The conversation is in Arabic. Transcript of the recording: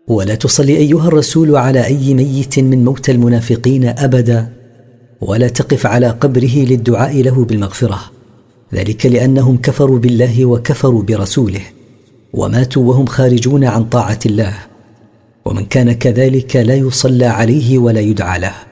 ولا تصلي أيها الرسول على أي ميت من موتى المنافقين أبدا، ولا تقف على قبره للدعاء له بالمغفرة، ذلك لأنهم كفروا بالله وكفروا برسوله وماتوا وهم خارجون عن طاعة الله، ومن كان كذلك لا يصلى عليه ولا يدعى له.